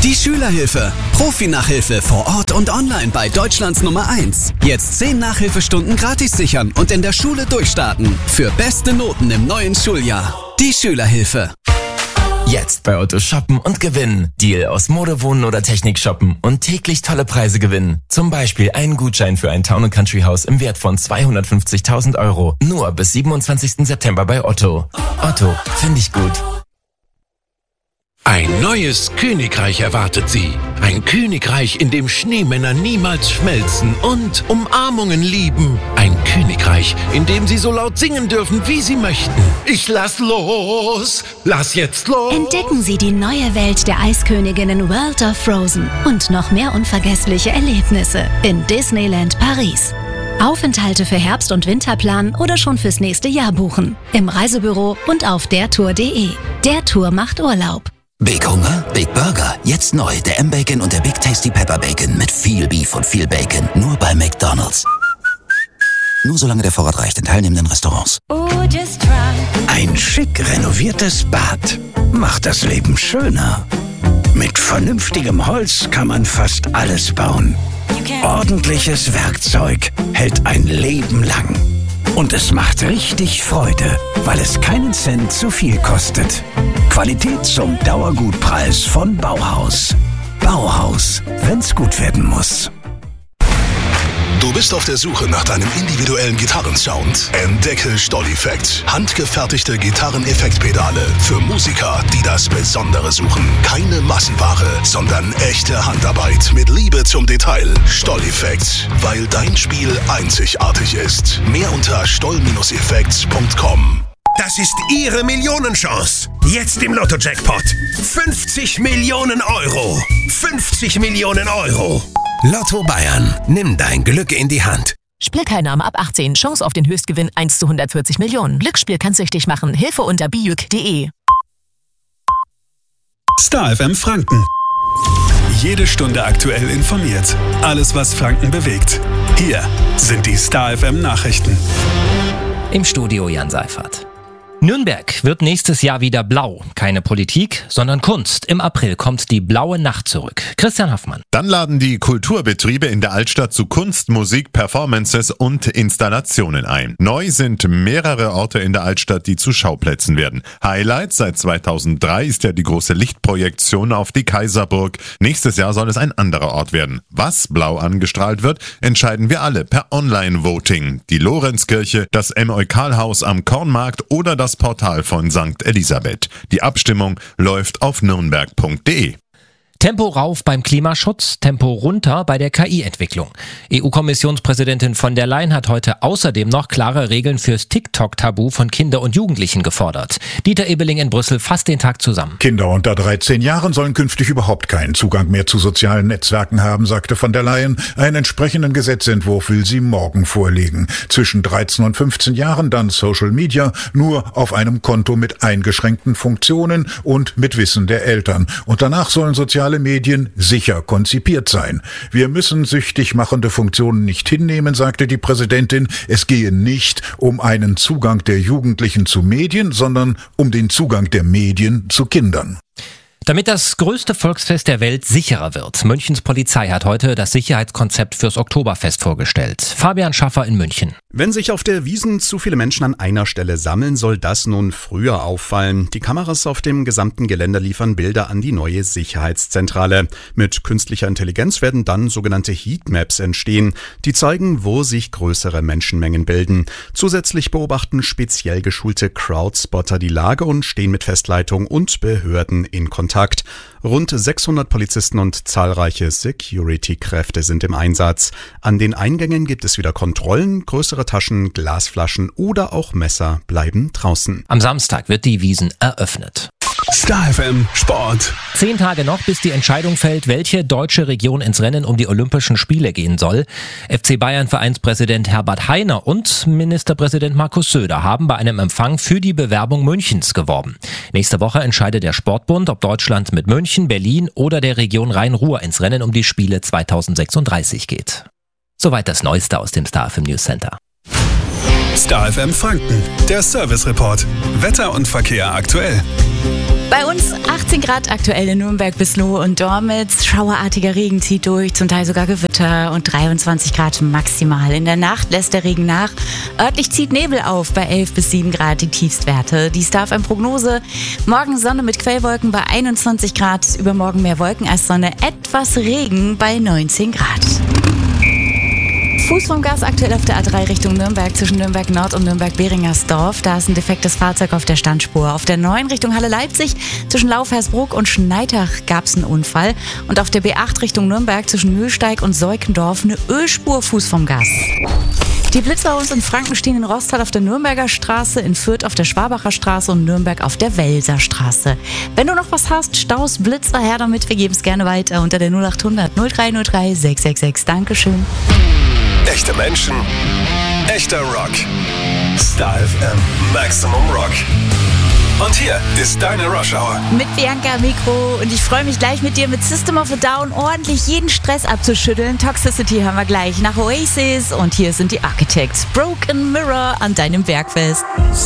Die Schülerhilfe. Profi-Nachhilfe vor Ort und online bei Deutschlands Nummer 1. Jetzt 10 Nachhilfestunden gratis sichern und in der Schule durchstarten. Für beste Noten im neuen Schuljahr. Die Schülerhilfe. Jetzt bei Otto shoppen und gewinnen. Deal aus Mode, Wohnen oder Technik shoppen und täglich tolle Preise gewinnen. Zum Beispiel einen Gutschein für ein Town & Country Haus im Wert von 250.000 €. Nur bis 27. September bei Otto. Otto, finde ich gut. Ein neues Königreich erwartet Sie. Ein Königreich, in dem Schneemänner niemals schmelzen und Umarmungen lieben. Ein Königreich, in dem Sie so laut singen dürfen, wie Sie möchten. Ich lass los! Lass jetzt los! Entdecken Sie die neue Welt der Eisköniginnen World of Frozen und noch mehr unvergessliche Erlebnisse in Disneyland Paris. Aufenthalte für Herbst- und Winterplan oder schon fürs nächste Jahr buchen. Im Reisebüro und auf dertour.de. Der Tour macht Urlaub. Big Hunger, Big Burger. Jetzt neu der M-Bacon und der Big Tasty Pepper Bacon mit viel Beef und viel Bacon. Nur bei McDonald's. Nur solange der Vorrat reicht in teilnehmenden Restaurants. Ein schick renoviertes Bad macht das Leben schöner. Mit vernünftigem Holz kann man fast alles bauen. Ordentliches Werkzeug hält ein Leben lang. Und es macht richtig Freude, weil es keinen Cent zu viel kostet. Qualität zum Dauergutpreis von Bauhaus. Bauhaus, wenn's gut werden muss. Du bist auf der Suche nach deinem individuellen Gitarrensound? Entdecke Stolleffekt. Handgefertigte Gitarreneffektpedale für Musiker, die das Besondere suchen. Keine Massenware, sondern echte Handarbeit mit Liebe zum Detail. Stolleffekt, weil dein Spiel einzigartig ist. Mehr unter stoll-effekt.com. Das ist Ihre Millionenchance. Jetzt im Lotto-Jackpot. 50 Millionen €. 50 Millionen €. Lotto Bayern. Nimm dein Glück in die Hand. Spielteilnahme ab 18. Chance auf den Höchstgewinn 1 zu 140 Millionen. Glücksspiel kann süchtig machen. Hilfe unter bijuk.de. Star FM Franken. Jede Stunde aktuell informiert. Alles, was Franken bewegt. Hier sind die Star FM Nachrichten. Im Studio Jan Seifert. Nürnberg wird nächstes Jahr wieder blau. Keine Politik, sondern Kunst. Im April kommt die Blaue Nacht zurück. Christian Hoffmann. Dann laden die Kulturbetriebe in der Altstadt zu Kunst, Musik, Performances und Installationen ein. Neu sind mehrere Orte in der Altstadt, die zu Schauplätzen werden. Highlight seit 2003 ist ja die große Lichtprojektion auf die Kaiserburg. Nächstes Jahr soll es ein anderer Ort werden. Was blau angestrahlt wird, entscheiden wir alle per Online-Voting. Die Lorenzkirche, das M-Eukal-Haus am Kornmarkt oder das Portal von St. Elisabeth. Die Abstimmung läuft auf nürnberg.de. Tempo rauf beim Klimaschutz, Tempo runter bei der KI-Entwicklung. EU-Kommissionspräsidentin von der Leyen hat heute außerdem noch klare Regeln fürs TikTok-Tabu von Kinder und Jugendlichen gefordert. Dieter Ebeling in Brüssel fasst den Tag zusammen. Kinder unter 13 Jahren sollen künftig überhaupt keinen Zugang mehr zu sozialen Netzwerken haben, sagte von der Leyen. Einen entsprechenden Gesetzentwurf will sie morgen vorlegen. Zwischen 13 und 15 Jahren dann Social Media, nur auf einem Konto mit eingeschränkten Funktionen und mit Wissen der Eltern. Und danach sollen soziale Medien sicher konzipiert sein. Wir müssen süchtig machende Funktionen nicht hinnehmen, sagte die Präsidentin. Es gehe nicht um einen Zugang der Jugendlichen zu Medien, sondern um den Zugang der Medien zu Kindern. Damit das größte Volksfest der Welt sicherer wird. Münchens Polizei hat heute das Sicherheitskonzept fürs Oktoberfest vorgestellt. Fabian Schaffer in München. Wenn sich auf der Wiesn zu viele Menschen an einer Stelle sammeln, soll das nun früher auffallen. Die Kameras auf dem gesamten Gelände liefern Bilder an die neue Sicherheitszentrale. Mit künstlicher Intelligenz werden dann sogenannte Heatmaps entstehen, die zeigen, wo sich größere Menschenmengen bilden. Zusätzlich beobachten speziell geschulte Crowdspotter die Lage und stehen mit Festleitung und Behörden in Kontakt. Rund 600 Polizisten und zahlreiche Security-Kräfte sind im Einsatz. An den Eingängen gibt es wieder Kontrollen, größere Taschen, Glasflaschen oder auch Messer bleiben draußen. Am Samstag wird die Wiesn eröffnet. Star FM Sport. 10 Tage noch, bis die Entscheidung fällt, welche deutsche Region ins Rennen um die Olympischen Spiele gehen soll. FC Bayern Vereinspräsident Herbert Hainer und Ministerpräsident Markus Söder haben bei einem Empfang für die Bewerbung Münchens geworben. Nächste Woche entscheidet der Sportbund, ob Deutschland mit München, Berlin oder der Region Rhein-Ruhr ins Rennen um die Spiele 2036 geht. Soweit das Neueste aus dem Star FM News Center. Star FM Franken, der Service Report. Wetter und Verkehr aktuell. Bei uns 18 Grad aktuell in Nürnberg, Bislow und Dormitz. Schauerartiger Regen zieht durch, zum Teil sogar Gewitter und 23 Grad maximal. In der Nacht lässt der Regen nach. Örtlich zieht Nebel auf bei 11 bis 7 Grad die Tiefstwerte. Die Star FM Prognose: Morgen Sonne mit Quellwolken bei 21 Grad. Übermorgen mehr Wolken als Sonne, etwas Regen bei 19 Grad. Fuß vom Gas aktuell auf der A3 Richtung Nürnberg zwischen Nürnberg Nord und Nürnberg-Beringersdorf. Da ist ein defektes Fahrzeug auf der Standspur. Auf der 9 Richtung Halle-Leipzig zwischen Lauf-Hersbruck und Schneitach gab es einen Unfall. Und auf der B8 Richtung Nürnberg zwischen Mühlsteig und Seukendorf eine Ölspur Fuß vom Gas. Die Blitzer bei uns in Franken stehen in Rostal auf der Nürnberger Straße, in Fürth auf der Schwabacher Straße und Nürnberg auf der Welser Straße. Wenn du noch was hast, Staus, Blitzer, her damit. Wir geben es gerne weiter unter der 0800 0303 666. Dankeschön. Echte Menschen, echter Rock. Star FM Maximum Rock. Und hier ist deine Rush Hour. Mit Bianca am Mikro und ich freue mich gleich mit dir mit System of a Down ordentlich jeden Stress abzuschütteln. Toxicity haben wir gleich nach Oasis und hier sind die Architects. Broken Mirror an deinem Bergfest.